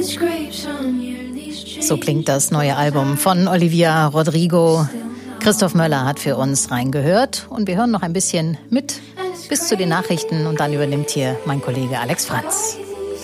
So klingt das neue Album von Olivia Rodrigo. Christoph Möller hat für uns reingehört und wir hören noch ein bisschen mit bis zu den Nachrichten und dann übernimmt hier mein Kollege Alex Franz.